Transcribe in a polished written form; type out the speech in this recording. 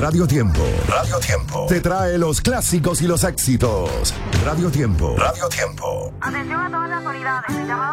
Radio Tiempo. Radio Tiempo. Te trae los clásicos y los éxitos. Radio Tiempo. Radio Tiempo. Atención a todas las unidades. El llamado